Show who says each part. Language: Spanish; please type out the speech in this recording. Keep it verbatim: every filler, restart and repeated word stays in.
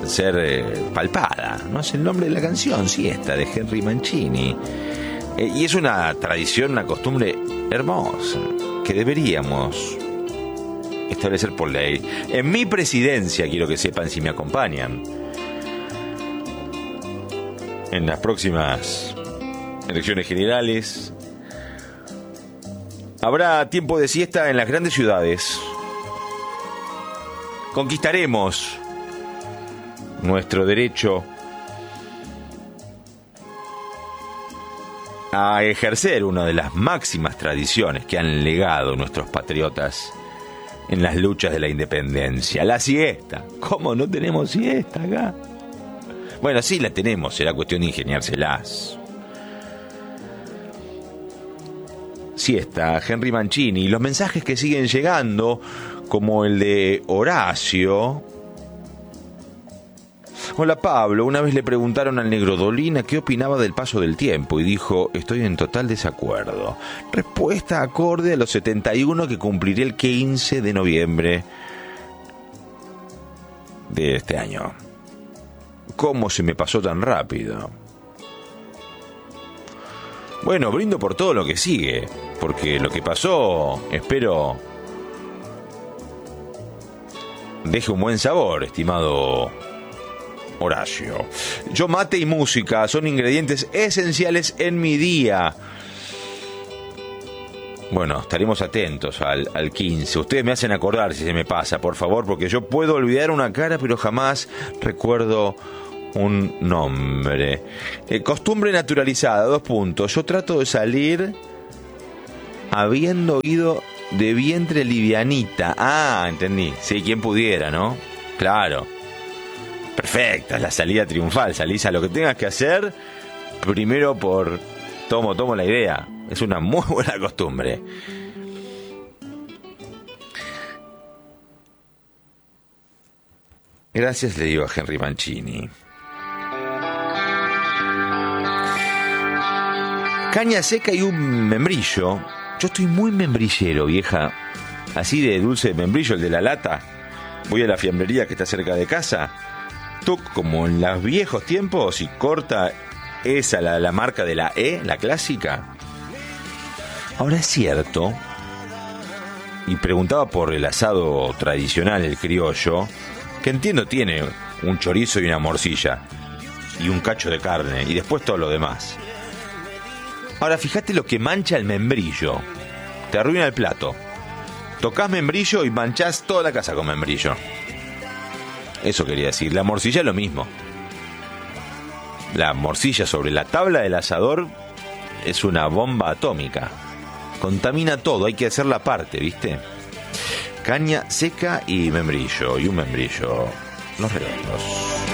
Speaker 1: ser eh, palpada, ¿no? Es el nombre de la canción, Siesta, de Henry Mancini. Eh, y es una tradición, una costumbre hermosa que deberíamos establecer por ley. En mi presidencia, quiero que sepan, si me acompañan, en las próximas elecciones generales, habrá tiempo de siesta en las grandes ciudades. Conquistaremos nuestro derecho a ejercer una de las máximas tradiciones que han legado nuestros patriotas en las luchas de la independencia, la siesta. ¿Cómo no tenemos siesta acá? Bueno, sí la tenemos, será cuestión de ingeniárselas. Siesta, Henry Mancini, y los mensajes que siguen llegando, como el de Horacio. Hola Pablo, una vez le preguntaron al negro Dolina qué opinaba del paso del tiempo y dijo: estoy en total desacuerdo. Respuesta acorde a los setenta y uno que cumpliré el quince de noviembre de este año. ¿Cómo se me pasó tan rápido? Bueno, brindo por todo lo que sigue, porque lo que pasó, espero, deje un buen sabor, estimado Horacio. Yo, mate y música son ingredientes esenciales en mi día. Bueno, estaremos atentos al, al quince. Ustedes me hacen acordar si se me pasa, por favor, porque yo puedo olvidar una cara, pero jamás recuerdo un nombre. Eh, costumbre naturalizada, dos puntos. Yo trato de salir habiendo ido de vientre livianita. Ah, entendí. Sí, quien pudiera, ¿no? Claro. Perfecta, es la salida triunfal. Salís a lo que tengas que hacer, primero por... Tomo, tomo la idea. Es una muy buena costumbre. Gracias, le digo a Henry Mancini. Caña seca y un membrillo. Yo estoy muy membrillero, vieja. Así de dulce de membrillo, el de la lata. Voy a la fiambrería que está cerca de casa. Tuc, como en los viejos tiempos, y corta esa, la, la marca de la E, la clásica. Ahora es cierto, y preguntaba por el asado tradicional, el criollo, que entiendo tiene un chorizo y una morcilla, y un cacho de carne, y después todo lo demás. Ahora fíjate lo que mancha el membrillo. Te arruina el plato. Tocás membrillo y manchás toda la casa con membrillo. Eso quería decir. La morcilla es lo mismo. La morcilla sobre la tabla del asador es una bomba atómica. Contamina todo, hay que hacer la parte, ¿viste? Caña seca y membrillo. Y un membrillo. Los redondos.